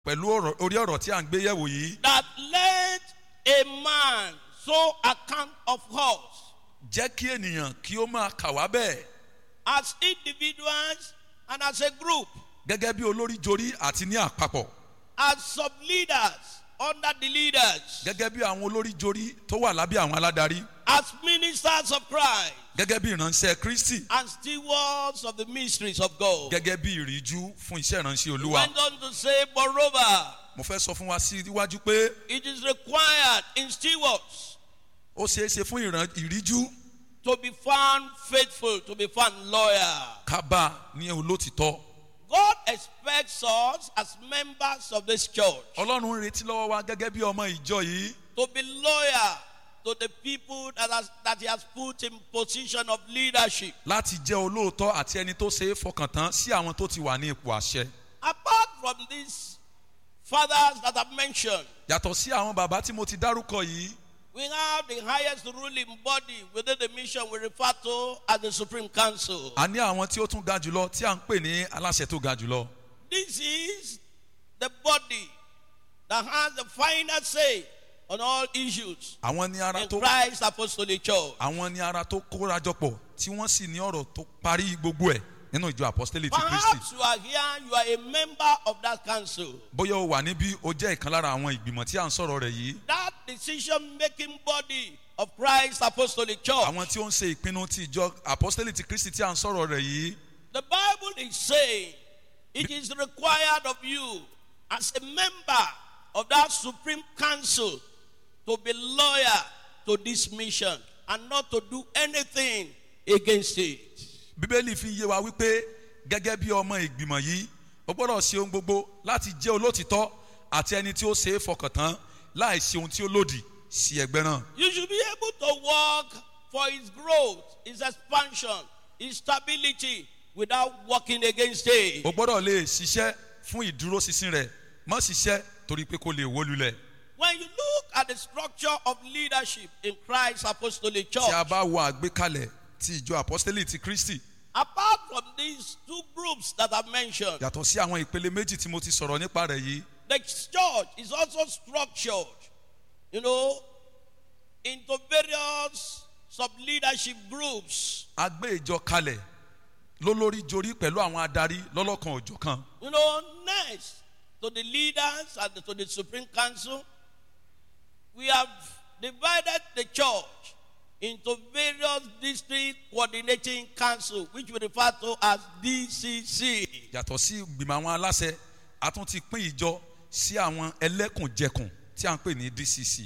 pẹ̀lú orí ọ̀rọ̀ tí à ń gbé yẹ̀wò yìí. That let a man so account of us. Jẹ́ kí ènìyàn kí ó máa kà wá bẹ́ẹ̀. As individuals and as a group. Gẹ́gẹ́ bí olórí jorí àti ní àpapọ̀. As sub-leaders under the leaders. Gẹ́gẹ́ bí àwọn olórí jorí tó wà lábẹ́ àwọn aládarí. As ministers of Christ. Gẹ́gẹ́ bí ìránṣẹ́ Kristi. And stewards of the mysteries of God. Gẹ́gẹ́ bí ìríjú fún iṣẹ́ ìránṣẹ́ Olúwa. Went on to say, moreover, Mo fẹ́ sọ fún wa síwájú pé it is required in stewards ó ṣeé ṣe fún ìríjú to be found faithful, to be found loyal. ká bá ní olótìtọ́. God expects us as members of this church Ọlọ́run ń retí lọ́wọ́ wa gẹ́gẹ́ bí ọmọ ìjọ yìí to be loyal to the people that he has put in position of leadership. láti jẹ́ olóòótọ́ àti ẹni tó ṣe é fọkàn tán sí àwọn tó ti wà ní ipò àṣẹ. Apart from these fathers that I've mentioned, Yàtọ̀ sí àwọn bàbá tí mo ti dárúkọ yìí, we have the highest ruling body within the mission we refer to as the Supreme Council. a ní àwọn tí ó tún ga jùlọ tí à ń pè ní aláṣẹ tó ga jùlọ. This is the body that has the final say on all issues Àwọn ni ara in tó Christ Apostolic Church. àwọn ni ara tó kórajọpọ̀ tí wọ́n sì ní ọ̀rọ̀ tó parí gbogbo ẹ̀ nínú ìjọ apostolic ti Kristi. Perhaps you are here, you are a member of that council. Bóyá o wà níbí o jẹ́ ìkan lára àwọn ìgbìmọ̀ tí à ń sọ̀rọ̀ rẹ̀ yìí. That decision-making body of Christ Apostolic Church. Àwọn tí ó ń ṣe ìpinnu ti ìjọ apostolic ti Kristi tí à ń sọ̀rọ̀ rẹ̀ yìí. The Bible is saying it is required of you as a member of that Supreme Council to be loyal to this mission and not to do anything against it. Bíbélì fi yé wa wípé gẹ́gẹ́ bí ọmọ ìgbìmọ̀ yìí o gbọ́dọ̀ ṣe ohun gbogbo láti jẹ́ olótìtọ́ àti ẹni tí ó ṣe é fọkàn tán láì ṣe ohun tí ó lòdì sí ẹgbẹ́ náà. You should be able to work for its growth, its expansion, its stability without working against it. O gbọ́dọ̀ lè ṣiṣẹ́ fún ìdúróṣinṣin rẹ̀, má ṣiṣẹ́ torí pé kó lè wó lulẹ̀. When you look at the structure of leadership in Christ Apostolic Church, Tí a bá wo àgbékalẹ̀ ti ìjọ apostolic ti Kristi, apart from these two groups that I've mentioned, yàtọ̀ sí àwọn ìpele méjì tí mo ti sọ̀rọ̀ nípa rẹ̀ yìí, the church is also structured, into various sub-leadership groups. a gbé ìjọ kalẹ̀ lólórí jorí pẹ̀lú àwọn adarí lọ́lọ́kan òjọ̀kan. Next to the leaders and to the Supreme Council, we have divided the church into various district coordinating council, which we refer to as DCC. Yàtọ̀ sí ìgbìmọ̀ àwọn aláṣẹ, a tún ti pín ìjọ sí àwọn ẹlẹ́kùnjẹkùn tí a ń pè ní DCC.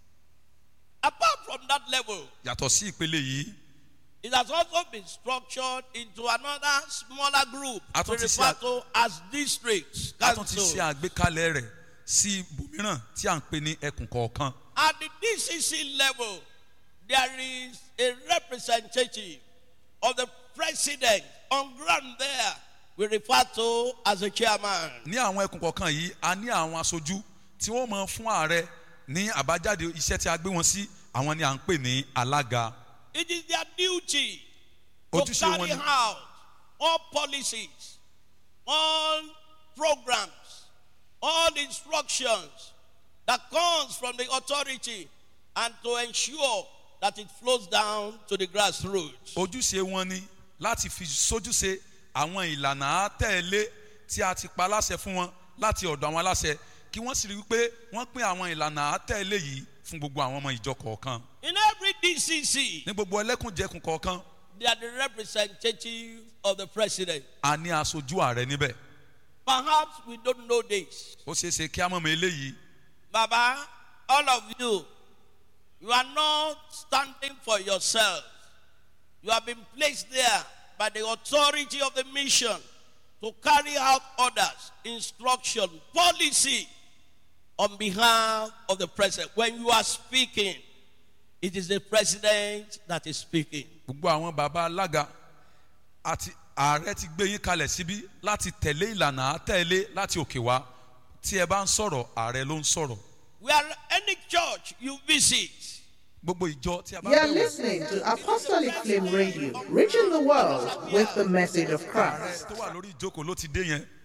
Apart from that level, Yàtọ̀ sí ìpele yìí, it has also been structured into another smaller group A we tún ti ṣe refer to as districts a tún ti council. ṣe àgbékalẹ̀ rẹ̀ sí ibòmíràn tí a ń pè ní ẹkùn kọ̀ọ̀kan. At the DCC level, there is a representative of the president on ground there we refer to as a chairman. Ní àwọn ẹkùn kọ̀ọ̀kan yìí, a ní àwọn aṣojú tí wọ́n mọ̀ fún ààrẹ ní àbájáde iṣẹ́ tí a gbé wọn sí, àwọn ni à ń pè ní alága. It is their duty to Ojúṣe carry wọn ni out all policies, all programs, all instructions that comes from the authority and to ensure that it flows down to the grassroots. Ojúṣe wọn ni láti fi sójúṣe àwọn ìlànà àtẹ̀lé tí a ti pa láṣẹ fún wọn láti ọ̀dọ̀ àwọn aláṣẹ, kí wọ́n sì rí wípé wọ́n pín àwọn ìlànà àtẹ̀lé yìí fún gbogbo àwọn ọmọ ìjọ kọ̀ọ̀kan. In every DCC, Ní gbogbo ẹlẹ́kùnjẹkùn kọ̀ọ̀kan, they are the representative of the president. a ní aṣojú ààrẹ níbẹ̀. Perhaps we don't know this. Ó ṣeé ṣe kí á mọ̀ mọ́ eléyìí. Baba, all of you, you are not standing for yourself. You have been placed there by the authority of the mission to carry out orders, instruction, policy on behalf of the president. When you are speaking, it is the president that is speaking. Gbogbo àwọn bàbá alága àti ààrẹ ti gbé yín kalẹ̀ síbí láti tẹ̀lé ìlànà àtẹ̀lé láti òkè wá. Tí ẹ bá ń sọ̀rọ̀, ààrẹ ló ń sọ̀rọ̀. Where any church you visit, Gbogbo ìjọ tí a bá You are bẹ̀wò, listening to Apostolic Flame Radio, reaching the world with the message of Christ. tó wà lórí ìjókòó ló ti dé yẹn.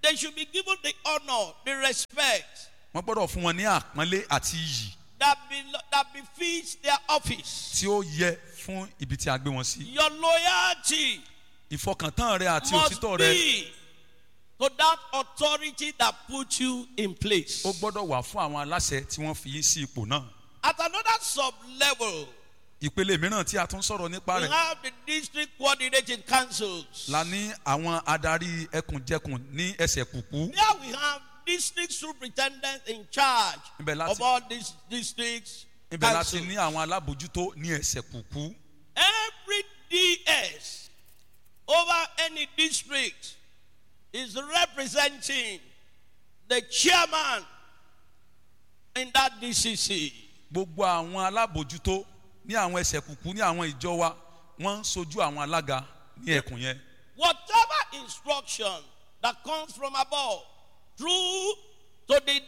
They should be given the honor, the respect wọ́n gbọ́dọ̀ fún wọn ní àpọ́nlé àti iyì that befits their office. tí ó yẹ fún ibi tí a gbé wọn sí. Your loyalty ìfọkàntán rẹ àti must òtítọ́ rẹ be to that authority that put you in place. ó gbọ́dọ̀ wà fún àwọn aláṣẹ tí wọ́n fi yín sí ipò náà. At another sub-level, ìpele mìíràn tí a tún sọ̀rọ̀ nípa we rẹ̀ have the district coordinating councils. la ní àwọn adarí ẹkùnjẹkùn ní ẹsẹ̀ kùkú. There we have district superintendents in charge Ibẹ̀ láti- of all these districts. ibẹ̀ la ti councils. ní àwọn alábòjútó ní ẹsẹ̀ kùkú. Every DS over any district is representing the chairman in that DCC. gbogbo àwọn alábòjútó ní àwọn ẹsẹ̀ kùkú ní àwọn ìjọ wa wọ́n ń sojú àwọn alága ní ẹkùn yẹn. Whatever instruction that comes from above through to the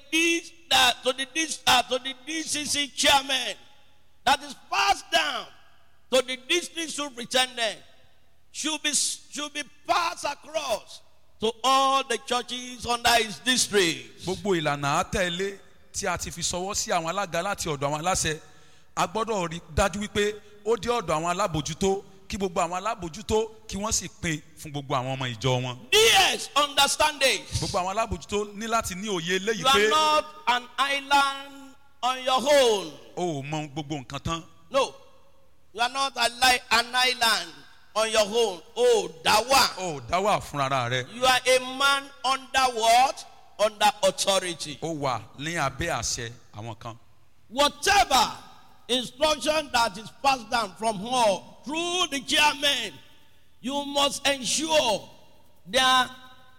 DCC chairman that is passed down to the district superintendent should be passed across to all the churches under his district. gbogbo ìlànà àtẹ̀lé tí a ti fi sọwọ́ sí àwọn alága láti ọ̀dọ̀ àwọn aláṣẹ a gbọ́dọ̀ rí dájú wípé ó dé ọ̀dọ̀ àwọn alábòjútó kí gbogbo àwọn alábòjútó kí wọ́n sì pín fún gbogbo àwọn ọmọ ìjọ wọn. DS, understand this. gbogbo àwọn alábòjútó ní láti ní òye eléyìí You are pé not an island on your own. o ò mọ gbogbo nǹkan tán. No, you are not an island on your own. Oh, dawa. o ò dá wà fúnra rẹ. You are a man under what? Under authority. ó wà ní abẹ́ àṣẹ àwọn kan. Whatever instruction that is passed down from her through the chairman, you must ensure their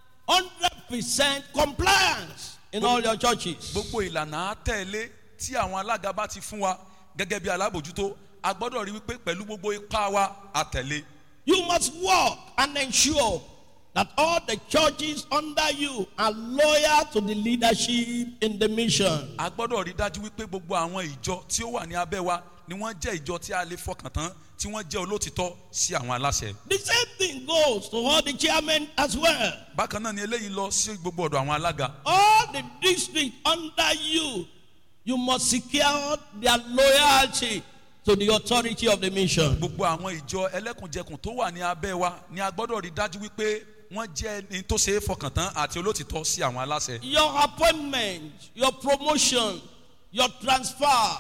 100% compliance in all your churches. gbogbo ìlànà àtẹ̀lé tí àwọn alága bá ti fún wa gẹ́gẹ́ bí alábòjútó a gbọ́dọ̀ rí wípé pẹ̀lú gbogbo ipá wa àtẹ̀lé. You must work and ensure that all the churches under you are loyal to the leadership in the mission. a gbọ́dọ̀ rí dájú wípé gbogbo àwọn ìjọ tí ó wà ní abẹ́ wa ni wọ́n jẹ́ ìjọ tí a lè fọkàn tán tí wọ́n jẹ́ olótìtọ́ sí àwọn aláṣẹ. The same thing goes to all the chairmen as well. bákan náà ni eléyìí lọ sí gbogbo ọ̀dọ̀ àwọn alága. All the districts under you, you must secure their loyalty to the authority of the mission. gbogbo àwọn ìjọ ẹlẹ́kùnjẹkùn tó wà ní abẹ́ wa ni a gbọ́dọ̀ rí dájú wípé wọ́n jẹ́ ní tó ṣe é fọkàn tán àti olótìtọ́ sí àwọn aláṣẹ. Your appointment, your promotion, your transfer,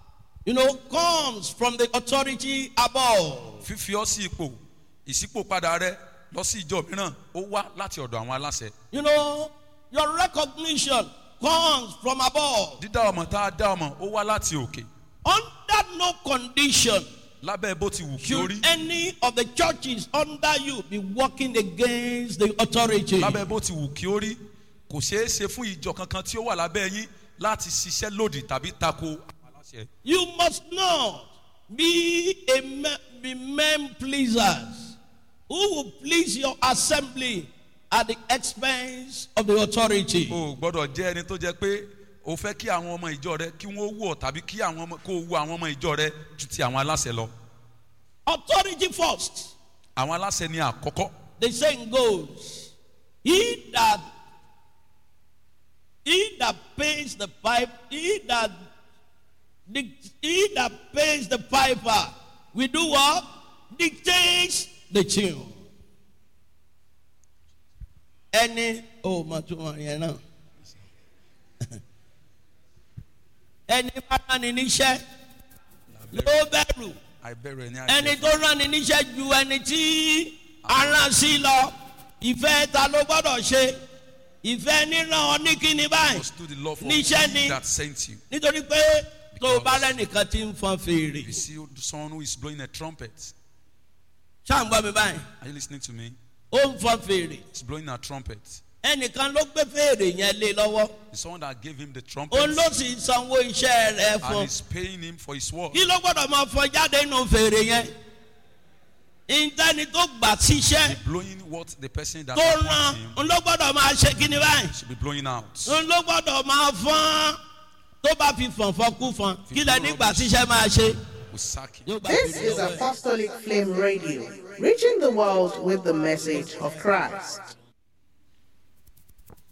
comes from the authority above. fífi ọ́ sí ipò ìṣípòpadà rẹ lọ sí ìjọ mìíràn ó wá láti ọ̀dọ̀ àwọn aláṣẹ. Your recognition comes from above. dídá ọmọ tá a dá ọmọ ó wá láti òkè. Under no condition lábẹ́ bó ti wù kí ó should rí. any of the churches under you be working against the authority. lábẹ́ bó ti wù kí ó rí kò ṣeé ṣe fún ìjọ kankan tí ó wà lábẹ́ yín láti ṣiṣẹ́ lòdì tàbí tako àwọn aláṣẹ. You must not be men pleasers who will please your assembly at the expense of the authority. o gbọ́dọ̀ jẹ́ ẹni tó jẹ́ pé o fẹ́ kí àwọn ọmọ ìjọ rẹ kí wọ́n wù ọ́ tàbí kí kó wù àwọn ọmọ ìjọ rẹ ju ti àwọn aláṣẹ lọ. Authority first. àwọn aláṣẹ ni àkọ́kọ́. The saying goes, he that pays the pipe, he that pays the piper, we do what? Dictates the tune. Ẹni bá rán ni níṣẹ́ ló bẹ̀rù. àìbẹ̀rù ẹni Ẹni tó rán ni níṣẹ́ ju ẹni tí aràn sí lọ. Ìfẹ́ ta ló gbọ́dọ̀ ṣe? Ìfẹ́ níran ọ ní kíni báyìí. must do the law for Níṣẹ́ he ni. that sent you. Nítorí pé tó o bá lẹ́nìkan tí ń fọn fèrè. You see someone who is blowing a trumpet. Ṣáà ń gbọ́ mi báyìí. Are you listening to me? Ó ń fọn fèrè. He's blowing a trumpet. Ẹnìkan ló gbé fèrè yẹn lé lọ́wọ́. The someone that gave him the trumpet Òun ló sì sanwó iṣẹ́ rẹ̀ and fún. is paying him for his work. Kí ló gbọ́dọ̀ máa fọ jáde nínú fèrè yẹn? Ìtẹ́ni tó gbà síṣẹ́ Blowing what the person that tó appoints rán him òun ló gbọ́dọ̀ máa ṣe kíni báyìí. should be blowing out. Òun ló gbọ́dọ̀ máa fọ́n tó bá fi fọ̀nfọ́n kú fọ́n. Kí lẹ nígbà síṣẹ́ máa ṣe? We sack him. Yóò gbà This fèrè is lọ́wọ́ ẹ̀. Apostolic Flame Radio, reaching the world with the message of Christ.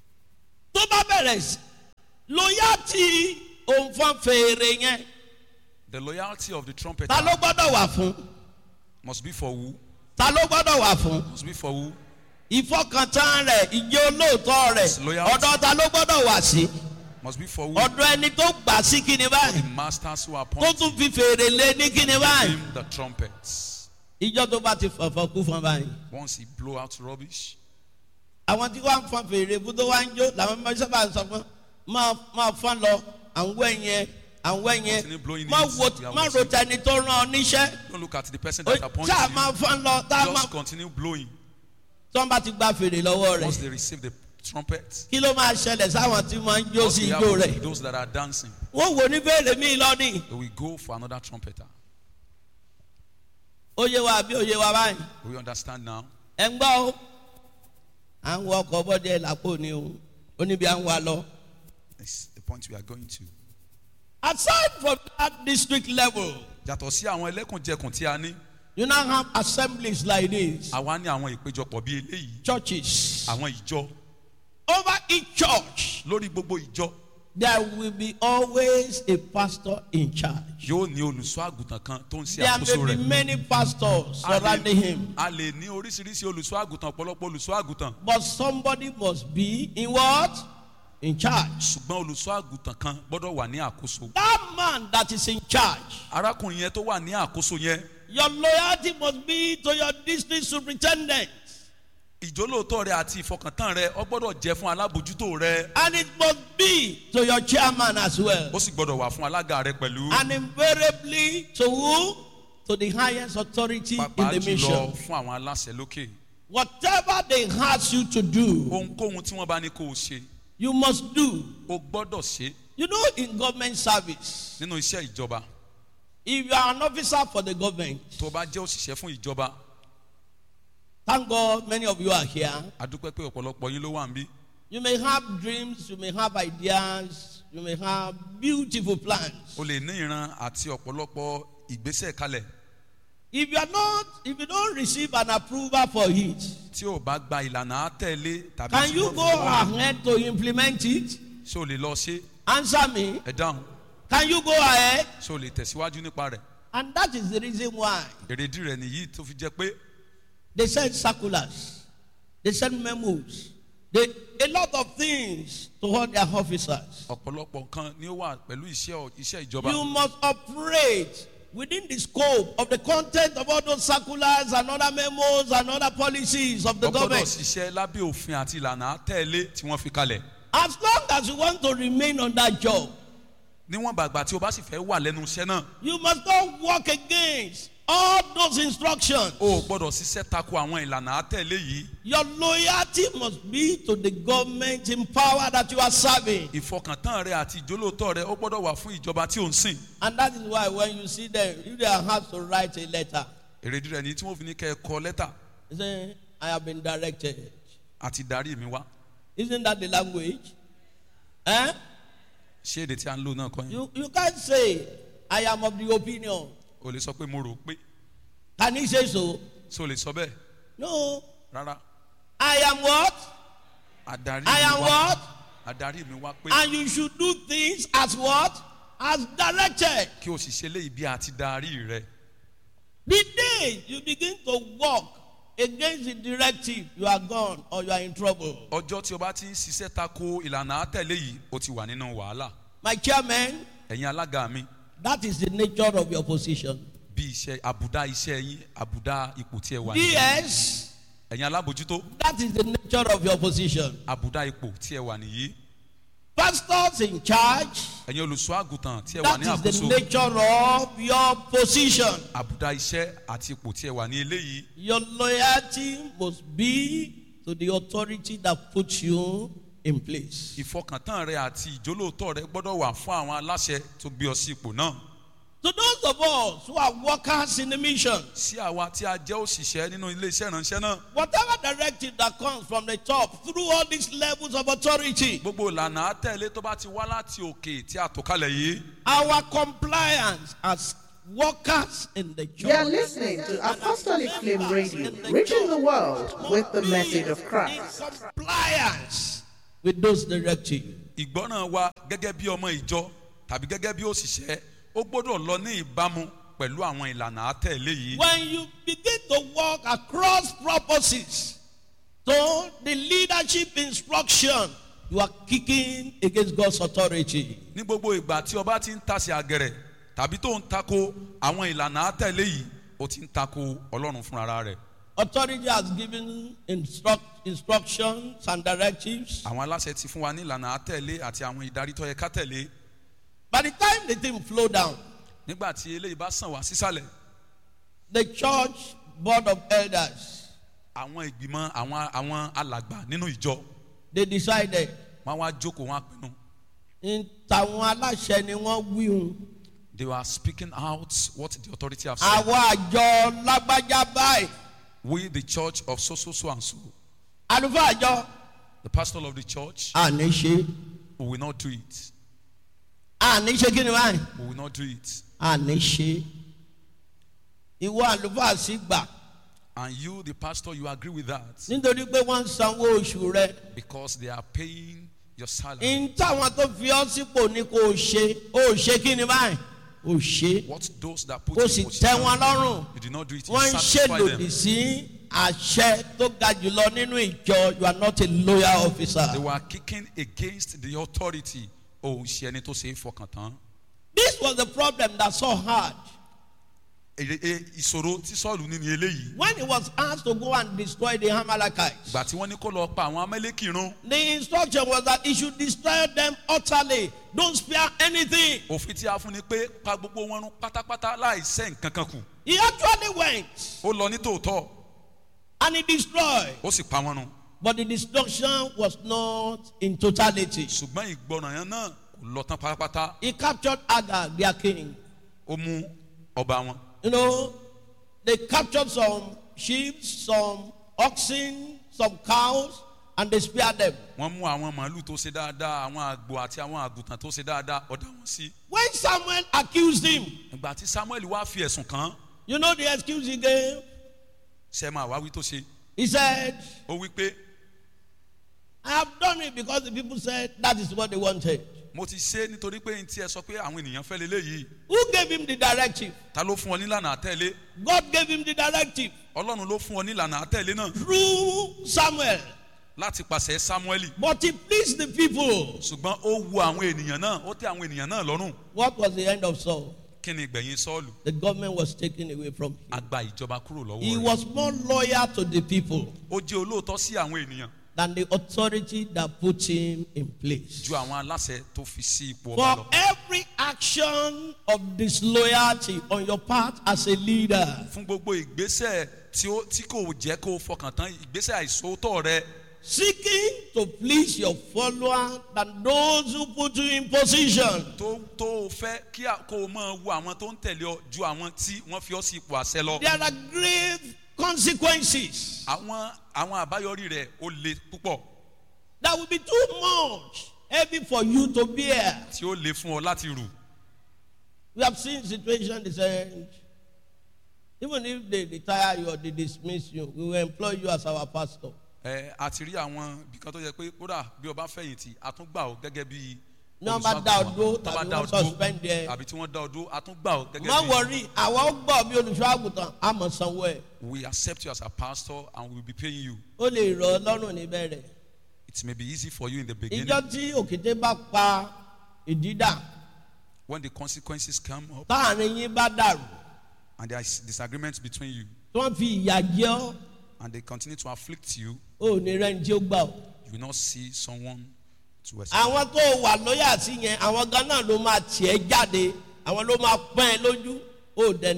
tó bá bẹ̀rẹ̀ sí loyalty òun fọ́n fèrè yẹn The loyalty of the trumpeter ta ló gbọ́dọ̀ wà fún must be for who? ta ló gbọ́dọ̀ wà fún Must be for who? ìfọkàntán rẹ̀ ìjẹ́ olóòótọ́ rẹ̀ Loyalty. ọ̀dọ̀ ta ló gbọ́dọ̀ wà sí Must be for who? ọ̀dọ̀ ẹni tó gbà sí kíni The báyìí masters who tó appoint tún fi fèrè lé ní kíni báyìí him the trumpets. ìjọ tó bá ti fọ̀fọ̀ kú fún báyìí Once he blow out rubbish, àwọn tí wọ́n á fọn fèrè bú tó wá ń jó làwọn ọmọ sábà sọ fún máa fọn lọ àwọn ẹ̀yẹn Continue blowing má it. We are ro watching. tẹni tó rán ọ níṣẹ́ don't look at the person that appoints ṣáà you. máa fọn lọ tá a máa Just continue blowing. tí wọ́n bá ti gba fèrè lọ́wọ́ Once rẹ̀ they receive the trumpet, kí ló máa ṣẹlẹ̀ sáwọn tí wọ́n ń jó what sí will ijó happen rẹ̀ to those that are dancing? wọ́n wò ní fèrè míì lọ́nìí They will go for another trumpeter. ó yé wa àbí ó yé wa báyìí We understand now. ẹ̀ ń gbọ́ o à ń wọ ọkọ̀ bọ́dẹ làpò ni o ó níbi à ń wa lọ. It's the point we are going to. Aside from that district level, Yàtọ̀ sí àwọn ẹlẹ́kùnjẹkùn tí a ní, you now have assemblies like this, àwa ní àwọn ìpéjọpọ̀ bíi eléyìí, churches. àwọn ìjọ. Over each church, Lórí gbogbo ìjọ, there will be always a pastor in charge. yóò ní olùṣọ́ àgùntàn kan tó ń ṣe There àkóso may be rẹ̀. many pastors surrounding him, A lè ní oríṣiríṣi olùṣọ́ àgùntàn, ọ̀pọ̀lọpọ̀ olùṣọ́ àgùntàn. but somebody must be in what? In charge. Ṣùgbọ́n olùṣọ́ àgùntàn kan gbọ́dọ̀ wà ní àkóso. That man that is in charge, Arákùnrin yẹn tó wà ní àkóso yẹn, your loyalty must be to your district superintendent, ìjólóòtọ́ rẹ àti ìfọkàntán rẹ ọ gbọ́dọ̀ jẹ́ fún alábòjútó rẹ. and it must be to your chairman as well. Ó sì gbọ́dọ̀ wà fún alága rẹ pẹ̀lú. And invariably to who? To the highest authority in Pàápàá the jùlọ mission. fún àwọn aláṣẹ lókè. Whatever they ask you to do, Ohunkóhun tí wọ́n bá ní kó o ṣe, you must do. o gbọ́dọ̀ ṣe You know, in government service, nínú iṣẹ́ ìjọba. if you are an officer for the government, Tó bá jẹ́ òṣìṣẹ́ fún ìjọba, thank God many of you are here. a dúpẹ́ pé ọ̀pọ̀lọpọ̀ yín ló wà níbí. You may have dreams, you may have ideas, you may have beautiful plans. O lè ní ìran àti ọ̀pọ̀lọpọ̀ ìgbésẹ̀ kalẹ̀. If you don't receive an approval for it, Tí o bá gba ìlànà àtẹ̀lé tàbí can tí you wọ́n go fi wọ́n, ahead to implement it? ṣé o lè lọ ṣe? Answer me. Ẹ dáhùn. Can you go ahead? Ṣé o lè tẹ̀síwájú nípa rẹ̀? And that is the reason why Èrèdí rẹ̀ nìyí tó fi jẹ́ pé they send circulars, they send memos, a lot of things to all their officers. ọ̀pọ̀lọpọ̀ nǹkan ni ó wà pẹ̀lú iṣẹ́ ìjọba. You must operate within the scope of the content of all those circulars and other memos and other policies of the O gbọ́dọ̀ government. ṣiṣẹ́ lábẹ́ òfin àti ìlànà àtẹ̀lé tí wọ́n fi kalẹ̀. As long as you want to remain on that job, Níwọ̀n bàgbà tí o bá sì fẹ́ wà lẹ́nu iṣẹ́ náà, you must not work against all those instructions. o ò gbọ́dọ̀ ṣiṣẹ́ tako àwọn ìlànà àtẹ̀lé yìí. Your loyalty must be to the government in power that you are serving. Ìfọkàntán rẹ àti ìjólóòtọ́ rẹ ó gbọ́dọ̀ wà fún ìjọba tí ò ń sìn. And that is why when you see them, if they are asked to write a letter, Èrèdí rẹ̀ nìyí tí wọ́n fi ní kẹ́ ẹ kọ lẹ́tà they say, I have been directed. àti darí mi wá. Isn't that the language? Eh? Ṣé èdè tí a ń lò náà kọ́ yẹn? You can't say, I am of the opinion. O lè sọ pé mo rò pé. Can he say so? Ṣé o lè sọ bẹ́ẹ̀? No. Rárá. I am what? Adarí I mi am wá. what? Adarí mi wá pé And you should do things as what? As directed. kí o sì ṣe léyìí bí àti darí rẹ. The day you begin to walk against the directive, you are gone or you are in trouble. Ọjọ́ tí o bá ti ń ṣiṣẹ́ tako ìlànà àtẹ̀lé yìí, o ti wà nínú wàhálà. My chairman, Ẹ̀yin alága mi, that is the nature of your position. bí àbùdá iṣẹ́ yín, àbùdá ipò tí ẹ wà ní. DS, Ẹ̀yin alábòjútó, that is the nature of your position. àbùdá ipò tí ẹ wà nìyí. Pastors in charge, Ẹ̀yin olùṣọ́ àgùntàn tí ẹ wà that ní is the àkóso. nature of your position. Àbùdá iṣẹ́ àti ipò tí ẹ wà ní eléyìí. Your loyalty must be to the authority that puts you in place. Ìfọkàntán rẹ àti ìjólóòtọ́ rẹ gbọ́dọ̀ wà fún àwọn aláṣẹ tó gbé ọ sí ipò náà. To those of us who are workers in the mission, Sí àwa tí a jẹ́ òṣìṣẹ́ nínú ilé iṣẹ́ ìránṣẹ́ náà. whatever directive that comes from the top through all these levels of authority, Gbogbo ìlànà àtẹ̀lé tó bá ti wá láti òkè tí a tò kalẹ̀ yìí. our compliance as workers in the You are church listening to Apostolic Flame Radio, reaching the world with the message of Christ. compliance with those directives. ìgbọ́ràn wa gẹ́gẹ́ bí ọmọ ìjọ tàbí gẹ́gẹ́ bí òṣìṣẹ́ ó gbọ́dọ̀ lọ ní ìbámu pẹ̀lú àwọn ìlànà àtẹ̀lé yìí. When you begin to walk across purposes to the leadership instruction, you are kicking against God's authority. ní gbogbo ìgbà tí ọba ti ń tasẹ̀ àgẹ̀rẹ̀ tàbí tó ń tako àwọn ìlànà àtẹ̀lé yìí ó ti ń tako ọlọ́run fúnra rẹ̀. Authority has given instructions and directives. àwọn aláṣẹ ti fún wa ní ìlànà àtẹ̀lé àti àwọn ìdarí tó yẹ ká tẹ̀lé. By the time the thing flow down, nígbà tí eléyìí bá sàn wá sísàlẹ̀, the church board of elders, àwọn ìgbìmọ̀ àwọn alàgbà nínú ìjọ they decided wọ́n wá jókòó wọ́n á pinnu. in tàwọn aláṣẹ ni wọ́n wíhun. They were speaking out what the authority have said. Àwọn àjọ lágbájá báyìí. We, the church of so and so, Àlùfáà àjọ. the pastor of the church, Àní ṣe. we will not do it. Àní ṣe kí ni báyìí? We will not do it. Àní ṣe. Ìwọ àlùfáà sì gbà. And you, the pastor, you agree with that Nítorí pé wọ́n ń sanwó oṣù rẹ. because they are paying your salary. Ní táwọn tó fi ọ́ sípò ní kò ṣe. Ó ṣe kí ni báyìí? Ó ṣe. What those that put Kò in sì position, tẹ́ wọn lọ́rùn. you did not do it. You Wọ́n ń satisfy ṣèlòdì them. sí àṣẹ tó ga jùlọ nínú ìjọ. You are not a loyal officer. They were kicking against the authority. Oh, ṣe ẹni tó ṣe é fọkàn tán. This was the problem that Saul had. Ìṣòro tí Sọ́ọ̀lù ní ni eléyìí. When he was asked to go and destroy the Amalekites, Ìgbà tí wọ́n ní kó lọ pa àwọn Amẹ́lékì run. the instruction was that he should destroy them utterly. Don't spare anything. Òfin tí a fún ni pé pa gbogbo wọn run pátápátá láì ṣẹ́ nǹkan kan kù. He actually went Ó lọ ní tòótọ́, and he destroyed. ó sì pa wọn run. But the destruction was not in totality. Ṣùgbọ́n ìgbọràn yẹn náà kò lọ tán pátápátá. He captured Agag, their king. Ó mú ọba wọn. You know, they captured some sheep, some oxen, some cows, and they spared them. Wọ́n mú àwọn màálù tó ṣe dáadáa, àwọn àgbò àti àwọn àgùntàn tó ṣe dáadáa, ó dá wọn sí. When Samuel accused him, Ìgbà tí Samuel wá fi ẹ̀sùn kàn án, you know the excuse he gave? ṣe máa wá wí tó ṣe. He said, Ó wí pé I have done it because the people said that is what they wanted. mo ti ṣe nítorí pé n tí ẹ sọ pé àwọn ènìyàn fẹ́ leléyìí. Who gave him the directive? Ta ló fún ọ nílànà àtẹ̀lé? God gave him the directive Ọlọ́run ló fún ọ nílànà àtẹ̀lé náà through Samuel. láti pàṣẹ Samueli. But he pleased the people. Ṣùgbọ́n ó wu àwọn ènìyàn náà, ó tẹ́ àwọn ènìyàn náà lọ́rùn. What was the end of Saul? Kí ni ìgbẹ̀yìn Sọ́ọ̀lù? The government was taken away from him. A gba ìjọba kúrò lọ́wọ́ He rẹ̀. was more loyal to the people Ó jẹ́ olóòótọ́ sí àwọn ènìyàn than the authority that put him in place. ju àwọn aláṣẹ tó fi sí ipò ọba For lọ. every action of disloyalty on your part as a leader, Fún gbogbo ìgbésẹ̀ tí kò jẹ́ kó o fọkàn tán, ìgbésẹ̀ àìsòótọ́ rẹ seeking to please your follower than those who put you in position. tó o fẹ́ kó o máa wo àwọn tó ń tẹ̀lé ọ ju àwọn tí wọ́n fi ọ́ sí ipò àṣẹ lọ. There are grave consequences Àwọn àbáyọrí rẹ̀ ó le púpọ̀ that will be too much heavy for you to bear. tí ó le fún ọ láti rù. We have seen situations they said, even if they retire you or they dismiss you, we will employ you as our pastor. A ti rí àwọn ibìkan tó yẹ pé kódà bí ọba fẹ̀yìntì a tún gbà ọ́ gẹ́gẹ́ bí Ní wọ́n bá dá ọ dúró tàbí wọ́n suspend ẹ. àbí tí wọ́n dá ọ dúró a tún gbà ọ́ gẹ́gẹ́ Má bí. wọrí, àwa ó gbọ́ bí olùṣọ́ àgùntàn, a mọ̀ sanwó ẹ̀. We accept you as a pastor and we will be paying you. Ó lè rọ̀ ọ́ lọ́rùn níbẹ̀rẹ̀. It may be easy for you in the beginning. Ìjọ tí òkété bá pa ìdídà, When the consequences come up táàrin yín bá dàrú, and there is disagreement between you tí wọ́n fi ìyà jẹ ọ́, and they continue to afflict you, ó ní rẹ́ni tí ó gbà ọ́. you will not see someone to respect. Àwọn tó wà lóyà sí yẹn, àwọn gan náà ló máa tiẹ̀ jáde, àwọn ló máa pọ́n ẹ lójú, ó dẹ̀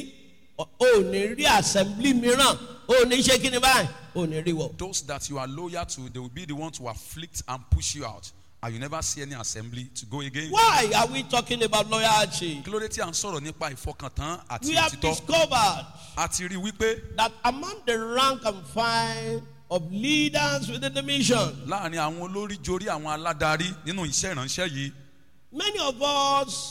ní rí assembly mìíràn, ó ní ṣe kí ni báyìí, ó ní rí wọ̀. Those that you are loyal to, they will be the ones to afflict and push you out. And you never see any assembly to go again. Why are we talking about loyalty? Kí ló dé tí à ń sọ̀rọ̀ nípa ìfọkàntán àti We have òtítọ́? discovered A ti rí wípé that among the rank and file of leaders within the mission, láàrin àwọn olórí jorí àwọn aládarí nínú iṣẹ́ ìránṣẹ́ yìí, many of us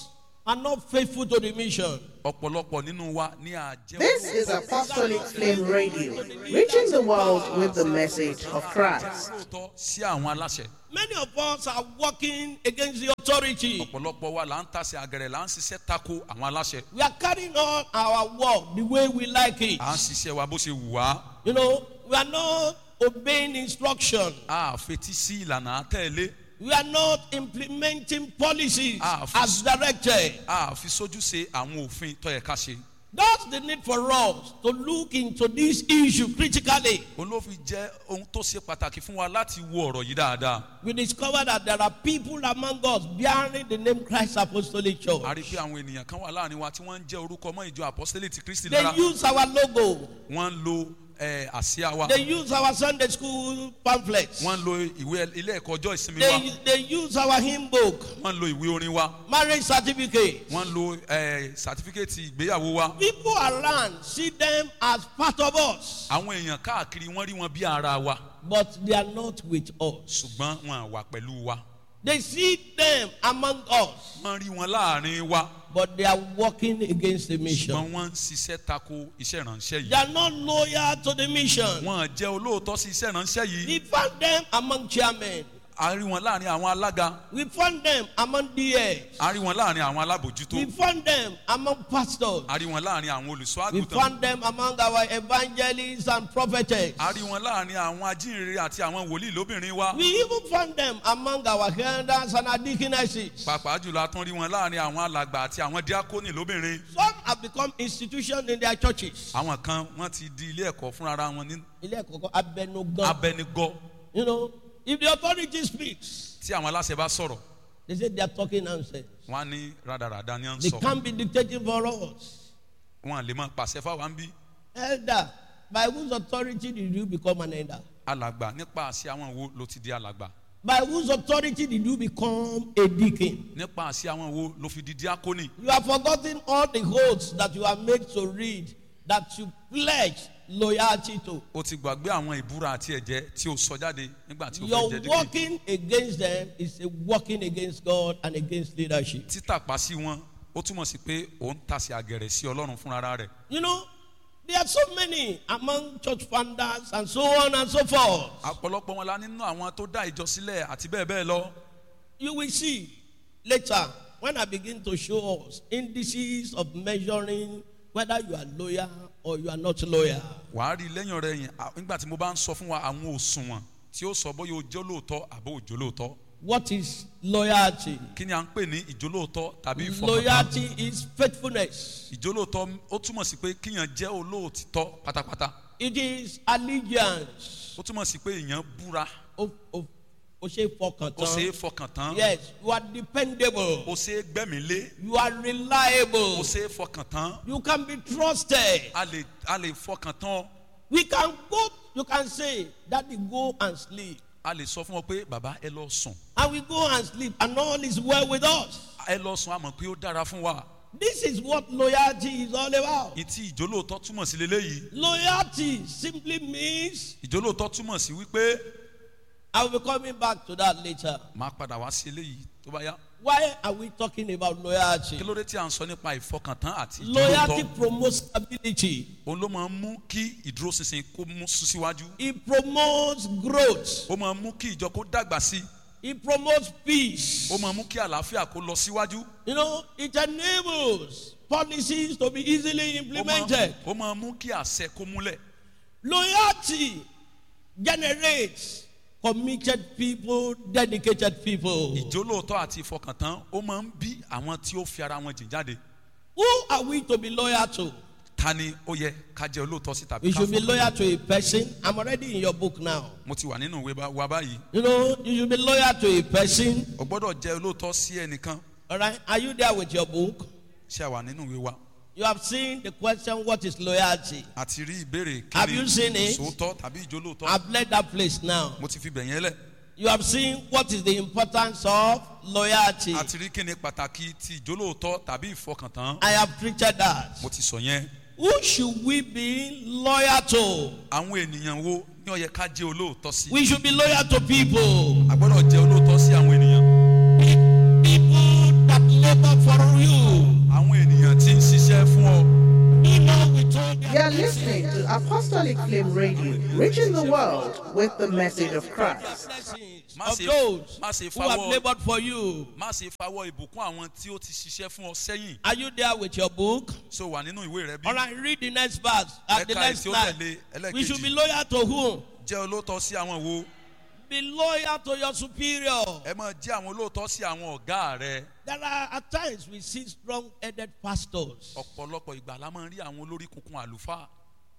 are not faithful to the mission. ọ̀pọ̀lọpọ̀ nínú wa ní àjẹ́ This is Apostolic Flame Radio, reaching the world with the message of Christ. olóòótọ́ sí àwọn aláṣẹ. Many of us are working against the authority. ọ̀pọ̀lọpọ̀ wa là ń tasẹ̀ àgẹ̀rẹ̀ là ń ṣiṣẹ́ tako àwọn aláṣẹ. We are carrying on our work the way we like it. à ń ṣiṣẹ́ wa bó ṣe wù wá. You know, we are not obeying instruction. a fetí sí ìlànà àtẹ̀lé. We are not implementing policies Ah, as directed. a fi sójú ṣe àwọn òfin tó yẹ ká ṣe. That's the need for us to look into this issue critically. òun ló fi jẹ́ ohun tó ṣe pàtàkì fún wa láti wo ọ̀rọ̀ yìí dáadáa. We discover that there are people among us bearing the name Christ Apostolic Church. a rí i pé àwọn ènìyàn kan wà láàrin wa tí wọ́n ń jẹ́ orúkọ mọ́ ìjọ apostolic ti Kristi They lára. use our logo. wọ́n ń lo àsíá wa. They use our Sunday school pamphlets. wọ́n ń lo ìwé ilé ẹ̀kọ́ ọjọ́ ìsinmi wa. They use our hymn book, wọ́n ń lo ìwé orin wa. marriage certificate. wọ́n ń lo sàtífíkẹ́ẹ̀tì ìgbéyàwó wa. People around see them as part of us, àwọn èèyàn káàkiri wọ́n rí wọn bí ara wa. but they are not with us. ṣùgbọ́n wọn wà pẹ̀lú wa. They see them among us, wọ́n rí wọn láàrin wa. but they are working against the mission. ṣùgbọ́n wọ́n ń ṣiṣẹ́ tako iṣẹ́ ìránṣẹ́ They yìí. are not loyal to the mission. wọ́n jẹ́ olóòótọ́ sí iṣẹ́ ìránṣẹ́ yìí. We found them among chairmen. a rí wọn láàrin àwọn alága. We found them among DAs. a rí wọn láàrin àwọn alábòjútó. We found them among pastors. a rí wọn láàrin àwọn olùṣọ́ We àgùntàn. found them among our evangelists and prophetess. a rí wọn láàrin àwọn ajínrere àti àwọn wòlíì lóbìnrin wa. We even found them among our elders and our deaconesses. pàápàá jùlọ a tún rí wọn láàrin àwọn alàgbà àti àwọn díákónì lóbìnrin. Some have become institutions in their churches. àwọn kan wọ́n ti di ilé ẹ̀kọ́ fúnra wọn ní Ilé ẹ̀kọ́ abẹnugan. abẹnigọ́. You know, if the authority speaks, tí àwọn aláṣẹ bá sọ̀rọ̀ they say they are talking nonsense. wọ́n á ní rádaràda ni wọ́n ń They sọ. can't be dictating for us. wọ́n lè máa pàṣẹ fáwọn bí. Elder, by whose authority did you become an elder? alàgbà nípa àṣẹ àwọn wo ló ti di alàgbà. By whose authority did you become a deacon? nípa àṣẹ àwọn wo ló fi di díákónì. You have forgotten all the oaths that you are made to read, that you pledge loyalty to. o ti gbàgbé àwọn ìbúra àti ẹ̀jẹ̀ tí o sọ jáde nígbà tí o fẹ́ Your jẹ́ díkì. working against them is a working against God and against leadership. títàpá sí wọn ó túmọ̀ sí pé òun tasẹ̀ àgẹ̀rẹ̀ sí ọlọ́run fúnra rẹ̀. You know, there are so many among church founders and so on and so forth. ọ̀pọ̀lọpọ̀ wọn la nínú àwọn tó dá ìjọ sílẹ̀ àti bẹ́ẹ̀ bẹ́ẹ̀ lọ. You will see later when I begin to show us indices of measuring whether you are loyal or you are not loyal. wàá rí lẹ́yìn ọ̀rẹ́ yìí nígbà tí mo bá ń sọ fún wa àwọn òṣùwọ̀n tí ó sọ bóyá o jẹ́ olóòótọ́ àbó òjò lóòótọ́. What is loyalty? kí ni à ń pè ní ìjólóòótọ́ tàbí ìfọkàntán. Loyalty is faithfulness. ìjólóòótọ́ ó túmọ̀ sí pé kíyàn jẹ́ olóòtítọ́ pátápátá. It is allegiance. ó túmọ̀ sí pé èèyàn búra O ṣe fọkàn ó ṣe é tán. fọkàn tán Yes, you are dependable. ó ṣe é gbẹ́mìí lé You are reliable. ó ṣe é fọkàn tán You can be trusted. a lè fọkàn tán. We can go, you can say, Daddy, go and sleep. a lè sọ fún ọ pé bàbá ẹ lọ sùn And we go and sleep, and all is well with us. ẹ lọ sùn a mọ̀ pé ó dára fún wa. This is what loyalty is all about. ìtì ìjólóòtọ́ túmọ̀ sí leléyìí. Loyalty simply means, ìjólóòtọ́ túmọ̀ sí wípé I will be coming back to that later. máa padà wá sí eléyìí tó bá yá. Why are we talking about loyalty? kí ló dé tí à ń sọ nípa ìfọkàntán àti Loyalty ìjólóòtọ́. promotes stability. òun ló máa ń mú kí ìdúróṣinṣin kó mú sún síwájú. It promotes growth. ó máa ń mú kí ìjọ kó dàgbà sí. It promotes peace. ó máa ń mú kí àlàáfíà kó lọ síwájú. You know, it enables policies to be easily implemented. ó máa ń mú kí àṣẹ kó múlẹ̀. Loyalty generates committed people, dedicated people. ìjólóòtọ́ àti ìfọkàntán ó máa ń bí àwọn tí ó fi ara wọn jìn jáde. Who are we to be loyal to? ta ni ó yẹ ká jẹ́ olóòtọ́ sí tàbí We ká should be fọkàn loyal tán? to a person. I'm already in your book now. mo ti wà nínú ìwé wa báyìí. You know, you should be loyal to a person. o gbọ́dọ̀ jẹ́ olóòtọ́ sí ẹnìkan. All right? Are you there with your book? ṣé a wà nínú ìwé wa. You have seen the question, what is loyalty? àti rí ìbéèrè Have kí you seen ni it? sòótọ́ tàbí ìjólóòtọ́. I've led that place now. mo ti fi bẹ̀yẹn lẹ̀. You have seen what is the importance of loyalty. àti rí kí ni pàtàkì ti ìjólóòtọ́ tàbí ìfọkàntán. I have preached that. mo ti sọ yẹn. Who should we be loyal to? àwọn ènìyàn wo ni ó yẹ ká jẹ́ olóòtọ́ sí. We should be loyal to people. a gbọ́dọ̀ jẹ́ olóòtọ́ sí àwọn ènìyàn. People that labor for you. Reaching the world with the message of Christ. Blessings Má of ṣe- those má ṣe who have fawọ́- labored for you. má ṣe fawọ́ ìbùkún àwọn tí ó ti ṣiṣẹ́ fún ọ sẹ́yìn. Are you there with your book? So wà nínú ìwé rẹ bí. All right, read the next verse. At the Ẹ̀ka next tí ó line. tẹ̀lé We should be ẹlẹ́ẹ̀kejì. loyal to whom? Jẹ́ olóòótọ́ sí àwọn wo. Be loyal to your superior. Ẹ máa jẹ́ àwọn olóòótọ́ sí àwọn ọ̀gá rẹ. There are at times we see strong-headed pastors. Ọ̀pọ̀lọpọ̀ ìgbà la máa ń rí àwọn olórí kunkun àlùfáà.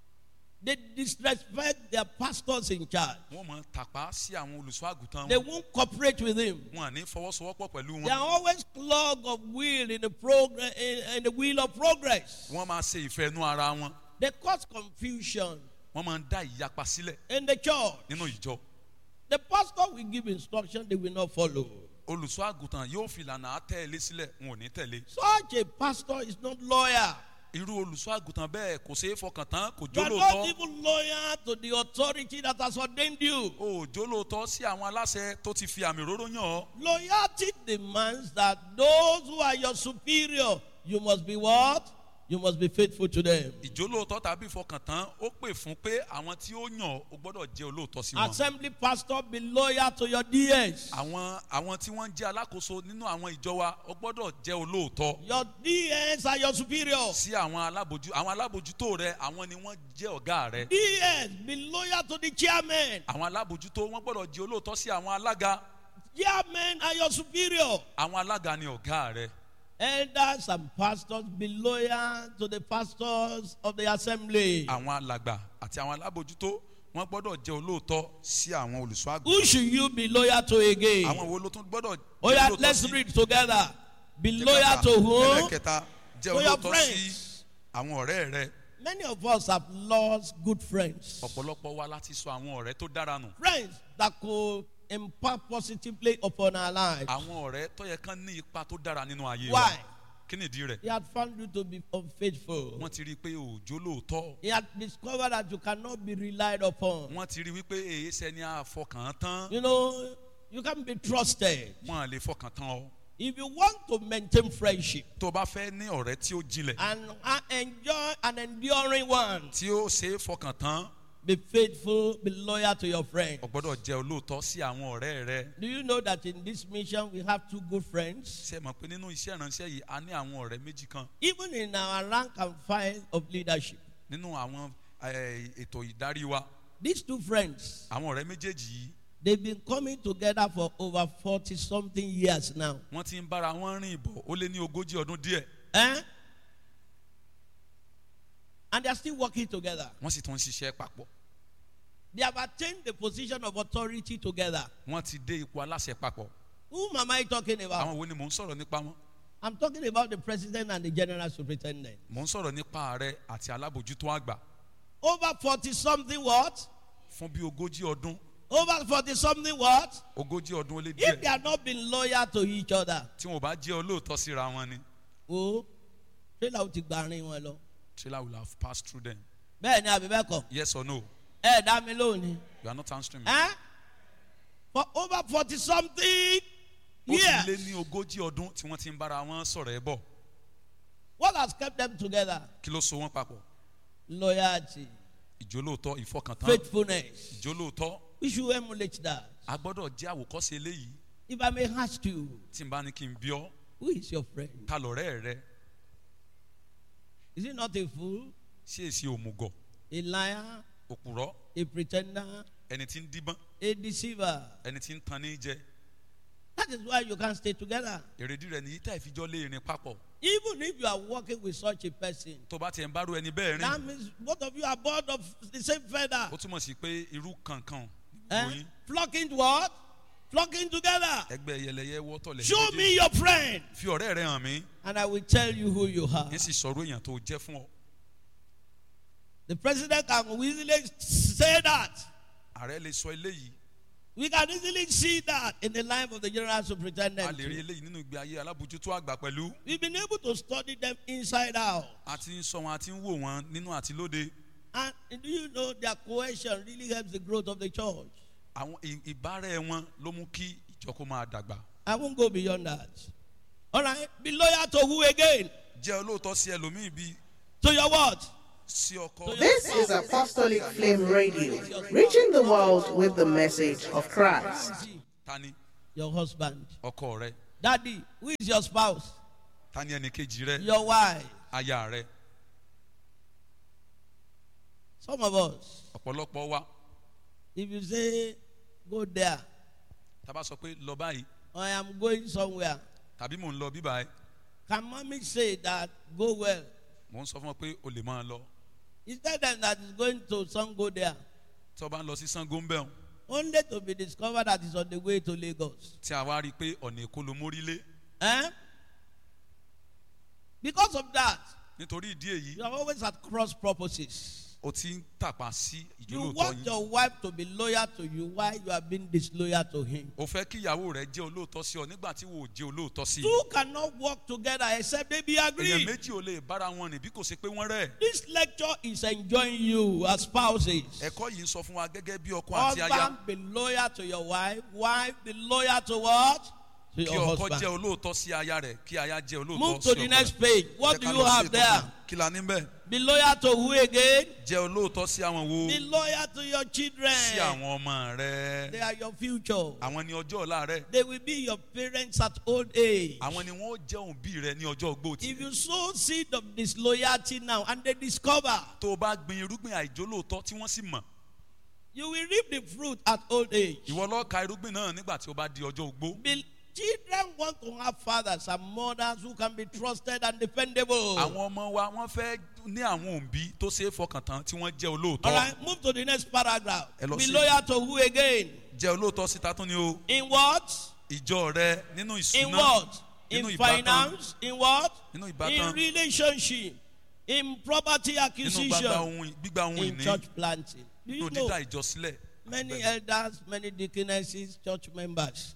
They disrespect their pastors in charge. Wọ́n máa tàpá sí àwọn olùṣọ́ àgùntàn They wọn. won't cooperate with him. Wọn à ní fọwọ́sowọ́pọ̀ pẹ̀lú They are wọn. always clogged of will in the progress in the wheel of progress. Wọ́n máa ṣe ìfẹ́ inú ara wọn. They cause confusion Wọ́n máa ń dá ìyapa sílẹ̀ in the church. nínú ìjọ. The pastor will give instruction, they will not follow. Olùṣọ́ àgùntàn yóò fi ìlànà àtẹ̀lé sílẹ̀, wọn ò ní tẹ̀lé. Such a pastor is not loyal. Irú olùṣọ́ àgùntàn bẹ́ẹ̀ kò ṣeé fọkàn tán, kò You are not jólóòtọ́. even loyal to the authority that has ordained you. O ò jólóòtọ́ sí àwọn aláṣẹ tó ti fi àmì òróró yàn ọ́. Loyalty demands that those who are your superior, you must be what? You must be faithful to them. Ìjólóòtọ́ tàbí ìfọkàntán ó pè fún pé àwọn tí ó yàn ó gbọ́dọ̀ jẹ́ olóòótọ́ sí wọn. Assembly pastor, be loyal to your DS. Àwọn tí wọ́n ń jẹ́ alákòóso nínú àwọn ìjọ wa ó gbọ́dọ̀ jẹ́ olóòótọ́ Your DS are your superior. sí àwọn alábòjútó rẹ, àwọn ni wọ́n jẹ́ ọ̀gá rẹ. DS, be loyal to the chairman. Àwọn alábòjútó wọ́n gbọ́dọ̀ jẹ́ olóòótọ́ sí àwọn alága. Chairmen are your superior. Àwọn alága ni ọ̀gá rẹ. Elders and pastors, be loyal to the pastors of the assembly. Àwọn alàgbà àti àwọn alábòjútó wọ́n gbọ́dọ̀ jẹ́ olóòótọ́ sí àwọn olùṣọ́ Who àgùntàn. should you be loyal to again? Àwọn wo ló tún gbọ́dọ̀ Oh jẹ́ yeah, olóòótọ́ let's sí? read together. Be loyal to whom? Ẹlẹ́kẹta, jẹ́ To your olóòótọ́ sí friends. àwọn ọ̀rẹ́ rẹ. Many of us have lost good friends. Ọ̀pọ̀lọpọ̀ wa láti sọ àwọn ọ̀rẹ́ tó dára nù. Friends that could impact positively upon our lives. Àwọn ọ̀rẹ́ tó yẹ kán ní ipa tó dára nínú ayé wa. Why? Kí nìdí rẹ̀? He had found you to be unfaithful. Wọ́n ti rí i pé òòjó lóòótọ́. He had discovered that you cannot be relied upon. Wọ́n ti rí i wípé èyí sẹ́ni àfọkàn tán. You know, you can't be trusted. Wọ́n à lè fọkàn tán ọ. If you want to maintain friendship Tó o bá fẹ́ ní ọ̀rẹ́ tí ó jinlẹ̀, and enjoy an enduring one, tí ó ṣe é fọkàn tán, be faithful, be loyal to your friend. o gbọ́dọ̀ jẹ́ olóòótọ́ sí àwọn ọ̀rẹ́ rẹ. Do you know that in this mission we have two good friends? Ṣé ẹ mọ̀ pé nínú iṣẹ́ ìránṣẹ́ yìí a ní àwọn ọ̀rẹ́ méjì kan Even in our rank and file of leadership, nínú àwọn ètò ìdarí wa. these two friends, Àwọn ọ̀rẹ́ méjèèjì yìí they've been coming together for over 40-something years now. wọ́n ti ń bára wọn rìn bọ̀ ó lé ní 40 ọdún díẹ̀. Eh? And they are still working together. Wọ́n sì tún ń ṣiṣẹ́ papọ̀. They have attained the position of authority together. Wọ́n ti dé ipò aláṣẹ papọ̀. Whom am I talking about? Àwọn wo ni mò ń sọ̀rọ̀ nípa wọn? I'm talking about the president and the general superintendent. Mò ń sọ̀rọ̀ nípa ààrẹ àti alábòjútó àgbà. Over 40-something what? Fún bí 40 ọdún. Over 40-something what? 40 ọdún ó lé If they díẹ̀. are not being loyal to each other, Tí wọn ò bá jẹ́ olóòótọ́ síra wọn ni. oh, ṣé làwọn ti gbàrin wọn lọ? Trailer will have passed through them. Bẹ́ẹ̀ ni àbí bẹ́ẹ̀ kọ́? Yes or no? Ẹ dá mi lónìí. You are not answering me. Eh? For over 40-something Ó ti lé years, ní 40 ọdún tí wọ́n ti ń bára wọn sọ̀rọ̀ ẹ bọ̀. what has kept them together? Kí ló so wọ́n papọ̀? Loyalty, Ìjólóòótọ́, ìfọkàntán. faithfulness. Ìjólóòótọ́. We should emulate that. A gbọ́dọ̀ jẹ́ àwòkọ́ṣe eléyìí. If I may ask you, Tí n bá ní kí n bí ọ́, who is your friend? ta lọ̀rẹ́ rẹ? Is he not a fool, Ṣé èsì òmùgọ̀, a liar, òpùrọ́, a pretender, ẹni tí ń díbọ́n, a deceiver? ẹni tí ń tan ní jẹ? That is why you can't stay together. Èrèdí rẹ̀ nìyí tá ìfijọ́ lé irin papọ̀. Even if you are working with such a person, Tó bá tiẹ̀ ń bárò ẹni bẹ́ẹ̀ that rìn, means both of you are both of the same feather. ó túmọ̀ sí pé irú kankan Eh? gbogbo yín. Flocking what? Flocking together. Ẹgbẹ́ yẹlẹyẹ wọ́tọ̀ lẹ́yìn Show me your friend, Fi ọ̀rẹ́ rẹ hàn mí, and I will tell you who you are. ní sì sọ̀rọ̀ èèyàn tó jẹ́ fún ọ. The president can easily say that. Ààrẹ lè sọ eléyìí. We can easily see that in the life of the general A superintendent. lè rí eléyìí nínú ìgbé ayé alábòjútó àgbà pẹ̀lú. We've been able to study them inside out. A ti ń sọ wọn, a ti ń wò wọn nínú àti lóde. And do you know their cohesion really helps the growth of the church? Àwọn ìbára ẹ̀ wọn ló mú kí ìjọ kó máa dàgbà. I won't go beyond that. All right. Be loyal to who again? Jẹ́ olóòótọ́ sí ẹlòmíì bíi To your what? sí ọkọ. This is Apostolic Flame Radio, reaching the world with the message of Christ. Tani Your husband. ọkọ rẹ. Daddy, who is your spouse? Tani ẹnìkejì rẹ. Your wife. Aya rẹ. Some of us, Ọ̀pọ̀lọpọ̀ wa. if you say, go there, Tá bá sọ pé lọ báyìí or I am going somewhere, tàbí mò ń lọ bíbáyìí. can mommy say that, go well? Mò ń sọ fún ọ pé o lè máa lọ. Is that them that is going to some go there? Tí o bá ń lọ sí Ṣàngó ń bẹ̀rùn. Only to be discovered that is on the way to Lagos. Tí a wá rí i pé ọ̀nà Èkó ló mórí lé. Eh? Because of that, Nítorí ìdí èyí, you are always at cross purposes. o ti ń tàpá sí You ìjólóòtọ́ want yín. your wife to be loyal to you while you are being disloyal to him. O fẹ́ kí ìyàwó rẹ jẹ́ olóòótọ́ sí ọ nígbà tí wò ó jẹ́ olóòótọ́ sí i. Two cannot work together except they be Èèyàn agreed. méjì ò lè bára wọn rìn bí kò ṣe pé wọ́n rẹ̀. This lecture is enjoying you as spouses. Ẹ̀kọ́ yìí ń sọ fún wa gẹ́gẹ́ bí ọkọ àti aya. Husband, be loyal to your wife. Wife, be loyal to what? To Kí your ọkọ jẹ́ husband. olóòótọ́ sí aya rẹ̀, kí aya jẹ́ olóòótọ́ Move sí to ọkọ the rẹ̀. next page. What Ẹ do ká you lọ sí have ètò there? kan. Kí la ní bẹ́ẹ̀? Be loyal to who again? Jẹ́ olóòótọ́ sí àwọn wo? Be loyal to your children. Sí àwọn ọmọ rẹ. They are your future. Àwọn ni ọjọ́ ọ̀la rẹ. They will be your parents at old age. Àwọn ni wọ́n jẹ́ òbí rẹ ní ọjọ́ ogbó If tí. you sow seed of disloyalty now and they discover, Tó o bá gbin irúgbìn àìjólóòótọ́ tí wọ́n sì mọ̀. you will reap the fruit at old age. Ìwọ ló ka irúgbìn náà nígbà tí o bá di ọjọ́ ogbó. Children want to have fathers and mothers who can be trusted and dependable. Àwọn ọmọ wa wọ́n fẹ́ ní àwọn òbí tó ṣe é fọkàn tán tí wọ́n jẹ́ All olóòótọ́. right, move to the next paragraph. Ẹ lọ Be sí- loyal to who again? Jẹ́ olóòótọ́ síta tún ni o. In what? Ìjọ rẹ nínú In ìṣúná. what? In Nínú ìbátan. finance? In what? Nínú In ìbátan. relationship? In property Nínú acquisition? gbígba ohun In ìní. church planting? Do you Nínú know dídá ìjọ sílẹ̀. many elders, many deaconesses, church members?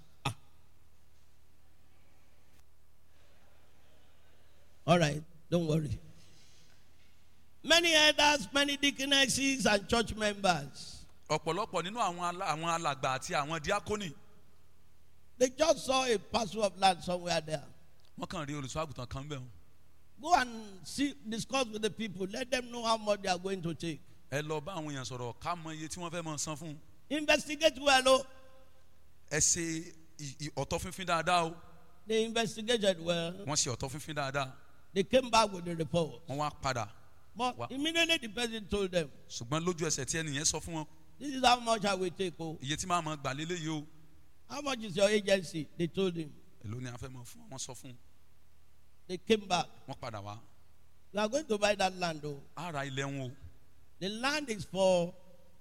All right, don't worry. Many elders, many deaconesses, and church members. Ọ̀pọ̀lọpọ̀ nínú àwọn alàgbà àti àwọn díákónì. They just saw a parcel of land somewhere there. Wọ́n kàn rí olùṣọ́ àgùntàn kan bẹ́ẹ̀. Go and discuss with the people. Let them know how much they are going to take. Ẹ lọ bá àwọn èèyàn sọ̀rọ̀ ká mọ iye tí wọ́n fẹ́ mọ san fún. Investigate well. Oh. Ẹ ṣe ọ̀tọ̀ fínfín dáadáa o. They investigated well. Wọ́n ṣe ọ̀tọ̀ fínfín dáadáa. They came back with the report. Wọ́n wá padà. But Wow. immediately the person told them, Ṣùgbọ́n lójú ẹsẹ̀ tí ẹnìyẹn sọ fún wọn. this is how much I will take. Oh. Iye tí máa mọ gbà lélẹ́yìí o. How much is your agency? They told him. Èló ni a fẹ́ mọ fún wọn sọ fún. They came back. Wọ́n padà wá. We are going to buy that land. Oh. Á ra ilẹ̀ wọn o. The land is for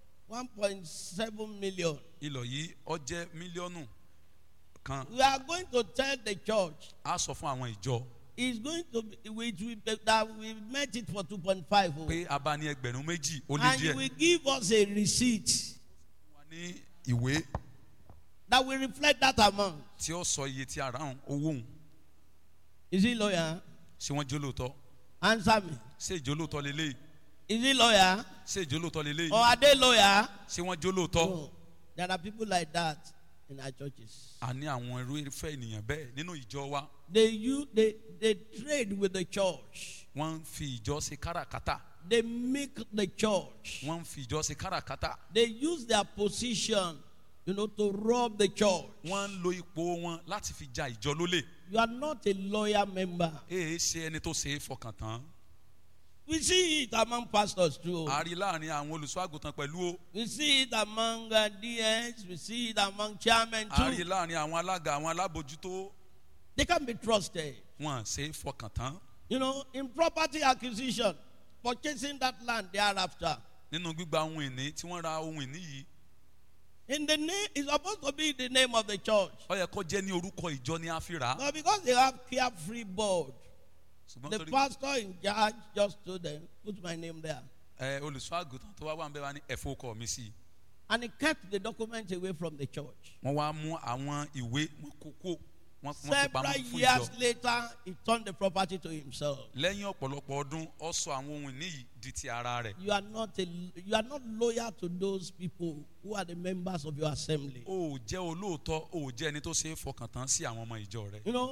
1.7 million. Ilọ̀ yìí ó jẹ́ mílíọ̀nù kan. We are going to tell the church Á sọ fún àwọn ìjọ it's going to be, that we met it for 2.5. Oh. pé a bá ní ẹgbẹ̀rún méjì ó lé And you díẹ̀. will give us a receipt Wọ́n ní ìwé that will reflect that amount. tí ó sọ iye tí a rà hàn owó òun. Is he lawyer? Ṣé wọ́n jólóòtọ́? Answer me. Ṣé ìjólóòtọ́ lélẹ́yìí? Is he lawyer? Ṣé ìjólóòtọ́ lélẹ́yìí? Or are they lawyer? Ṣé wọ́n jólóòtọ́? No. There are people like that in our churches. A ní àwọn irúfẹ́ ènìyàn bẹ́ẹ̀ nínú ìjọ wa. They trade with the church. Wọ́n ń fi ìjọ ṣe káràkátà. They make the church. Wọ́n ń fi ìjọ ṣe káràkátà. They use their position, to rob the church. Wọ́n ń lo ipò wọn láti fi ja ìjọ lólè. You are not a lawyer member. Èé ṣe ẹni tó ṣe é fọkàn tán. We see it among pastors too. A rí láàrin àwọn olùṣọ́ àgùntàn pẹ̀lú o. We see it among DS. We see it among chairmen A rí too. láàrin àwọn alága àwọn alábòjútó. They can be trusted. Wọ́n ṣe é fọkàn tán. In property acquisition, purchasing that land thereafter. Nínú gbígba ohun ìní tí wọ́n ra ohun ìní yìí. In the name, it's supposed to be the name of the church. Ó yẹ kó jẹ́ ní orúkọ ìjọ ni a fi rà á. But because they have carefree board, Ṣùgbọ́n the torí pastor in charge just told them, put my name there. olùṣọ́ àgùntàn tó wá ń bẹ wá ní ẹ̀fọ́ ọkọ mi sí i. And he kept the document away from the church. Wọ́n wá mú àwọn ìwé wọn kókó wọ́n fi Several pamọ́ fún years ìjọ. later, he turned the property to himself. Lẹ́yìn ọ̀pọ̀lọpọ̀ ọdún ó sọ àwọn ohun ìní yìí di ti ara rẹ̀. You are not loyal to those people who are the members of your assembly. O ò jẹ́ olóòótọ́, o ò jẹ́ ẹni tó ṣe é fọkàn tán sí àwọn ọmọ ìjọ rẹ̀.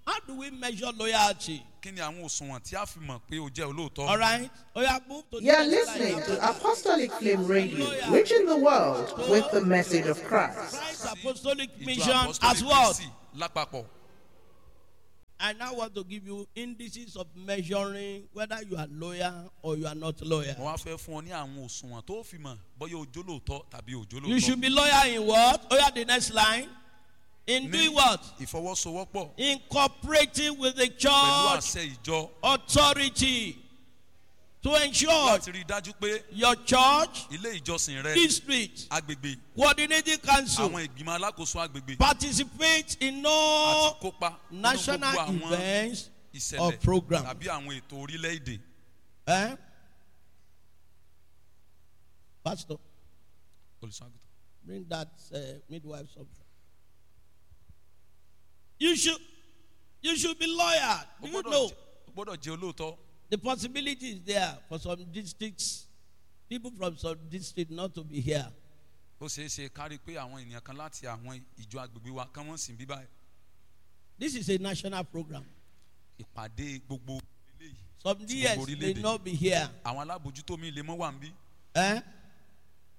How do we measure loyalty? kí ni àwọn òṣùwọ̀n tí a fi mọ̀ pé o jẹ́ olóòótọ́. All right. Oh, yeah, move to the You're next listening slide. to Apostolic Flame Radio, reaching the world with the message of Christ. Christ Apostolic Ìjọ Mission Apostolic as well. Kristi lápapọ̀. I now want to give you indices of measuring whether you are loyal or you are not loyal. mo wá fẹ́ fún ọ ní àwọn òṣùwọ̀n tó fi mọ̀ bóyá o jólóòótọ́ tàbí o jólóòótọ́. You should be loyal in what? Oh, yeah, the next line. In doing what? ìfọwọ́sowọ́pọ̀ In cooperating with the pẹ̀lú church àṣẹ ìjọ authority to ensure láti rí i dájú pé your church, ilé ìjọsìn rẹ district, agbègbè coordinating council àwọn ìgbìmọ̀ alákòóso agbègbè participate in àti all kópa nínú national gbogbo àwọn events ìṣẹ̀lẹ̀ or program. tàbí àwọn ètò orílẹ̀-èdè. Eh? Pastor, Olùṣọ́àgùtàn. bring that midwife something. You should be loyal. Do you know o gbọ́dọ̀ jẹ́ olóòótọ́. the possibility is there for some districts, people from some district not to be here. ó ṣeé ṣe kárí pé àwọn ènìyàn kan láti àwọn ìjọ agbègbè wa kán wọ́n sì ń bí báyìí. This is a national program. ìpàdé gbogbo eléyìí Some tí years gbogbo may orílẹ̀-èdè. not be here. àwọn alábòjútó mi lè mọ́ wà ń bí. Eh?